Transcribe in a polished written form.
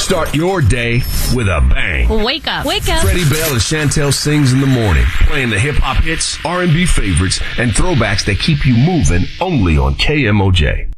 Start your day with a bang. Wake up. Wake up. Freddie Bell and Chantel Sings in the morning, playing the hip-hop hits, R&B favorites, and throwbacks that keep you moving only on KMOJ.